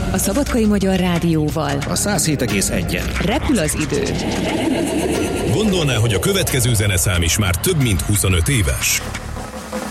A Szabadkai Magyar Rádióval. A 107,1-en. Repül az idő. Gondolná, hogy a következő zeneszám is már több mint 25 éves?